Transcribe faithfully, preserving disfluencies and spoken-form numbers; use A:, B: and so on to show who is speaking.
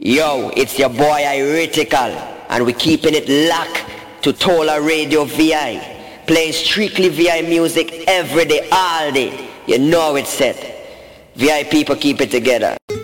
A: Yo, it's your boy Iritical, and we're keeping it locked to Tola Radio V I, playing strictly V I music every day, all day. You know it's set. V I people, keep it together.